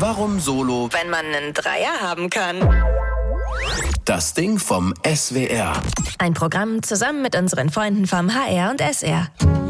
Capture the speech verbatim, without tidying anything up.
Warum Solo, wenn man einen Dreier haben kann? Das Ding vom S W R. Ein Programm zusammen mit unseren Freunden vom H R und S R.